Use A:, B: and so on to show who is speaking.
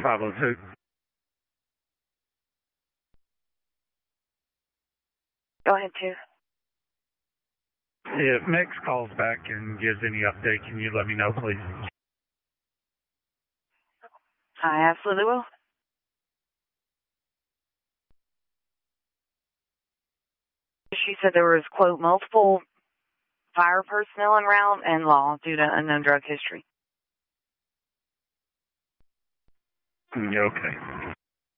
A: 502.
B: Go ahead, too.
A: If Mix calls back and gives any update, can you let me know, please?
B: I absolutely will. She said there was, quote, multiple fire personnel en route and law due to unknown drug history.
A: Okay.